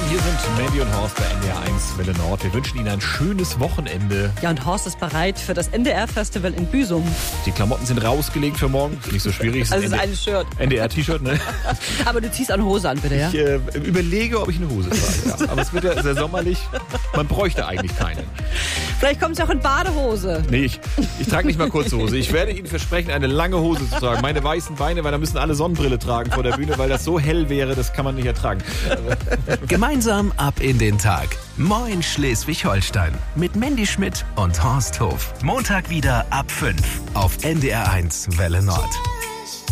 Hier sind Mandy und Horst bei NDR 1 Welle Nord. Wir wünschen Ihnen ein schönes Wochenende. Ja, und Horst ist bereit für das NDR-Festival in Büsum. Die Klamotten sind rausgelegt für morgen. Ist nicht so schwierig. Also es ist ein Shirt. NDR-T-Shirt, ne? Aber du ziehst eine Hose an, bitte, ja? Ich überlege, ob ich eine Hose trage. Ja. Aber es wird ja sehr sommerlich. Man bräuchte eigentlich keine. Vielleicht kommst du auch in Badehose. Nee, ich trage nicht mal kurze Hose. Ich werde Ihnen versprechen, eine lange Hose zu tragen. Meine weißen Beine, weil da müssen alle Sonnenbrille tragen vor der Bühne, weil das so hell wäre, das kann man nicht ertragen. Gemeinsam ab in den Tag. Moin Schleswig-Holstein. Mit Mandy Schmidt und Horst Hof. Montag wieder ab 5 auf NDR 1 Welle Nord.